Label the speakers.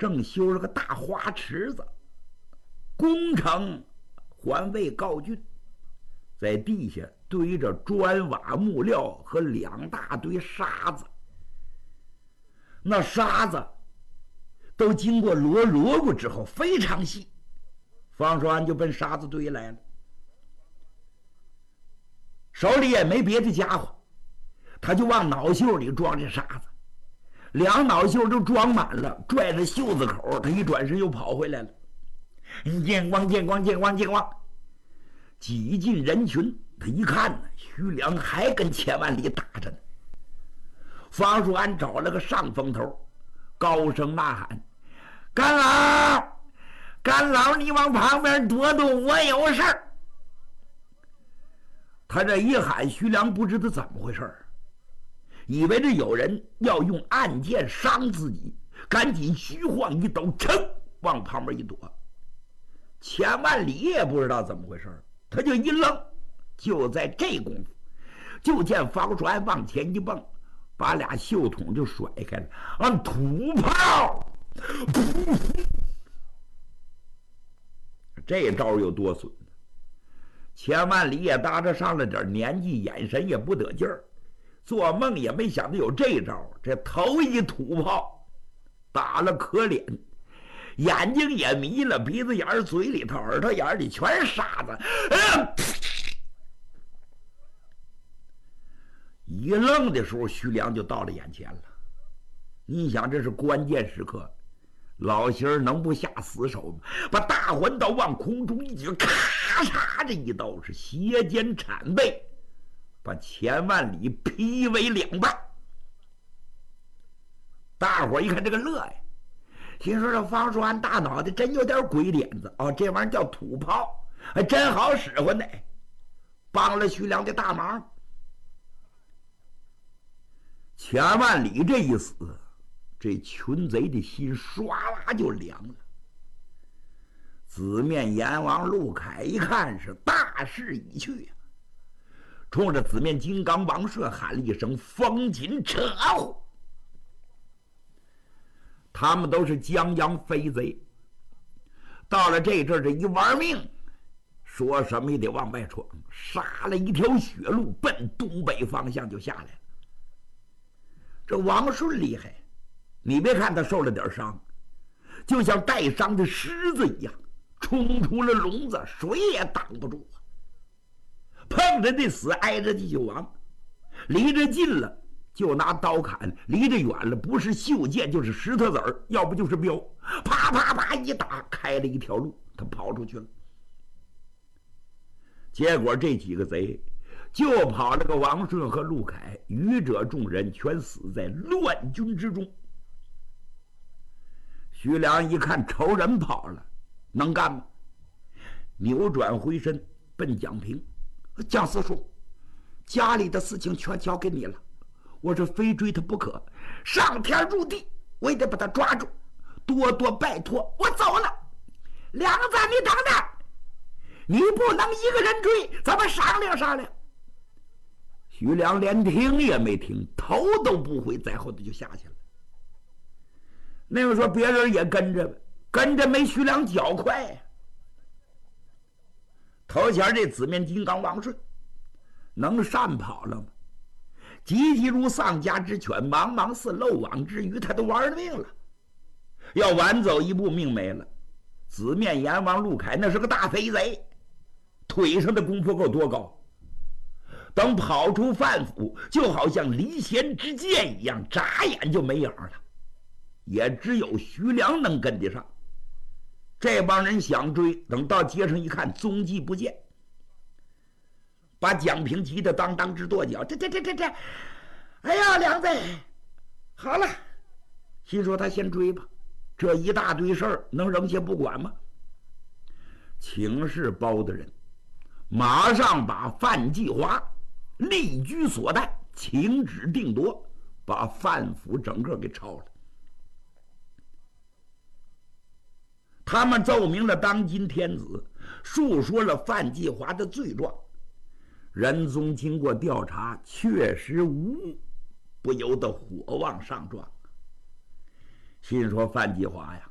Speaker 1: 正修了个大花池子，工程还未告竣，在地下堆着砖瓦木料和2大堆沙子，那沙子都经过锣过之后非常细。方寿安就奔沙子堆来了，手里也没别的家伙，他就往脑袖里装这沙子，2脑袖都装满了，拽着袖子口，他一转身又跑回来了。见光见光见光见光！挤进人群，他一看呢，徐良还跟千万里打着呢。方寿安找了个上风头，高声呐喊：“干老，干老，你往旁边躲躲，我有事儿。”他这一喊，徐良不知道怎么回事，以为这有人要用暗箭伤自己，赶紧虚晃一抖，噌往旁边一躲。千万里也不知道怎么回事，他就一愣。就在这功夫，就见方寿安往前一蹦，把2袖筒就甩开了，按土炮，这招有多损！千万里也搭着上了点年纪，眼神也不得劲儿，做梦也没想到有这招。这头一土炮打了可脸，眼睛也迷了，鼻子眼儿、嘴里头、耳朵眼里全是沙子。一愣的时候，徐良就到了眼前了。你想，这是关键时刻，老仙儿能不下死手吗？把大环刀往空中一举，咔嚓，这一刀是斜肩铲背，把千万里劈为2半。大伙一看这个乐呀，心说这方寿安大脑袋真有点鬼点子哦，这玩意儿叫土炮，还真好使唤呢，帮了徐良的大忙。千万里这一死，这群贼的心唰啦就凉了。紫面阎王陆凯一看是大势已去呀，冲着紫面金刚王顺喊了一声：“风紧扯呼！”他们都是江洋飞贼，到了这阵儿，这一玩命，说什么也得往外闯，杀了一条血路，奔东北方向就下来了。这王顺厉害，你别看他受了点伤，就像带伤的狮子一样，冲出了笼子，谁也挡不住啊！碰着的死，挨着的就亡，离着近了就拿刀砍，离着远了不是袖剑就是石头子儿，要不就是镖，啪啪啪一打，开了一条路，他跑出去了。结果这几个贼就跑了个王顺和陆凯，余者众人全死在乱军之中。徐良一看仇人跑了，能干吗？扭转回身奔蒋平：“蒋四叔，家里的事情全交给你了，我这非追他不可，上天入地我也得把他抓住，多多拜托，我走了。梁子，你等等，你不能一个人追，咱们商量商量。”徐良连听也没听，头都不回，在后头就下去了。那个说别人也跟着，跟着没徐良脚快呀。头前这紫面金刚王顺能善跑了吗？急急如丧家之犬，茫茫似漏网之鱼，他都玩了命了。要晚走一步，命没了。紫面阎王陆凯那是个大肥贼，腿上的功夫够多高。等跑出范府，就好像离弦之箭一样，眨眼就没影了。也只有徐良能跟得上。这帮人想追，等到街上一看，踪迹不见，把蒋平急得当当直跺脚。这，哎呀，梁子，好了，心说他先追吧，这一大堆事儿能扔下不管吗？请示包大人，马上把范继华立居所在，请旨定夺，把范府整个给抄了。他们奏明了当今天子，述说了范继华的罪状。仁宗经过调查，确实无误，不由得火往上撞。心说范继华呀，